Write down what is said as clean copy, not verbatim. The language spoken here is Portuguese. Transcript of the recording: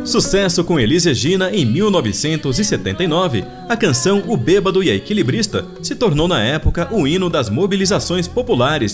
Sucesso com Elis Regina em 1979, a canção O Bêbado e a Equilibrista se tornou na época o hino das mobilizações populares